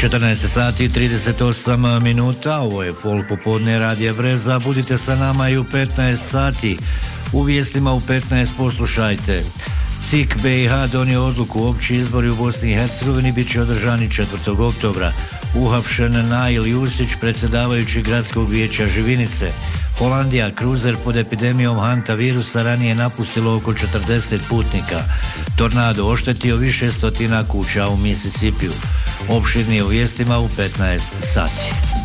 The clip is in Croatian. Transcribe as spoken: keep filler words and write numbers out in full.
četrnaest sati i trideset osam minuta, ovo je Folk popodne Radija Breza, budite sa nama i u petnaest sati. U vijestima u petnaest poslušajte. C I K B i H donio odluku, opći izbori u Bosni i Hercegovini bit će održani četvrtog oktobra. Uhapšen Nail Jusić, predsjedavajući gradskog vijeća Živinice. Holandija, kruzer pod epidemijom hanta virusa ranije napustilo oko četrdeset putnika. Tornado oštetio više stotina kuća u Mississippiju. Opširnije u vijestima u petnaest sati.